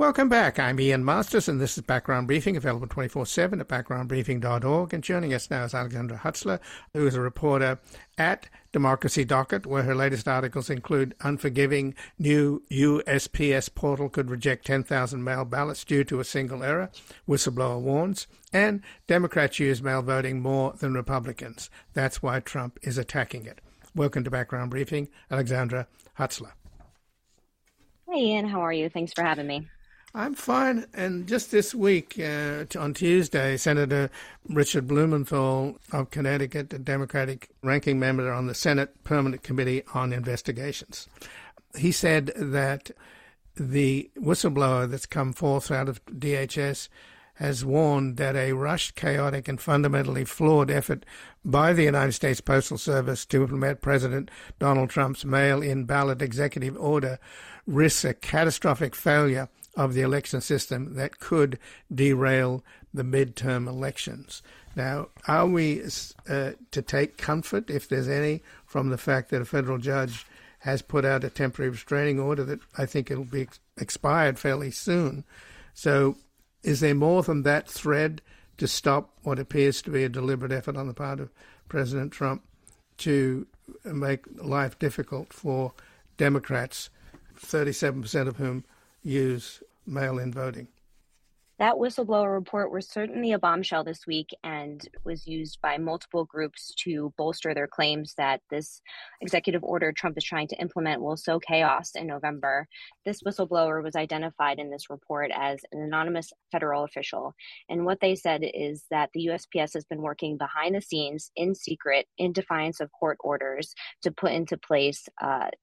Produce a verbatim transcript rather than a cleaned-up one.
Welcome back. I'm Ian Masters, and this is Background Briefing, available twenty-four seven at background briefing dot org. And joining us now is Alexandra Hutzler, who is a reporter at Democracy Docket, where her latest articles include unforgiving new U S P S portal could reject ten thousand mail ballots due to a single error, whistleblower warns, and Democrats use mail voting more than Republicans. That's why Trump is attacking it. Welcome to Background Briefing, Alexandra Hutzler. Hey, Ian. How are you? Thanks for having me. I'm fine. And just this week, uh, on Tuesday, Senator Richard Blumenthal of Connecticut, a Democratic ranking member on the Senate Permanent Committee on Investigations, he said that the whistleblower that's come forth out of D H S has warned that a rushed, chaotic, and fundamentally flawed effort by the United States Postal Service to implement President Donald Trump's mail-in ballot executive order risks a catastrophic failure of the election system that could derail the midterm elections. Now, are we uh, to take comfort, if there's any, from the fact that a federal judge has put out a temporary restraining order that I think it'll be ex- expired fairly soon? So is there more than that thread to stop what appears to be a deliberate effort on the part of President Trump to make life difficult for Democrats, thirty-seven percent of whom use mail-in voting? That whistleblower report was certainly a bombshell this week and was used by multiple groups to bolster their claims that this executive order Trump is trying to implement will sow chaos in November. This whistleblower was identified in this report as an anonymous federal official. And what they said is that the U S P S has been working behind the scenes in secret in defiance of court orders to put into place uh,